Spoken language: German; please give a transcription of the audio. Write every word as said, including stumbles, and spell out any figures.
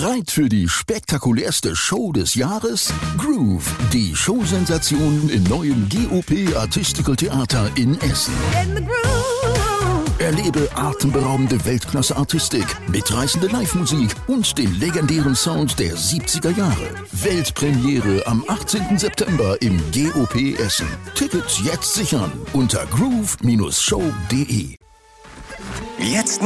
Bereit für die spektakulärste Show des Jahres? Groove, die Showsensation im neuen G O P Artistical Theater in Essen. In the groove. Erlebe atemberaubende Weltklasse-Artistik, mitreißende Live-Musik und den legendären Sound der siebziger Jahre. Weltpremiere am achtzehnten September im G O P Essen. Tickets jetzt sichern unter groove Bindestrich show punkt de. Jetzt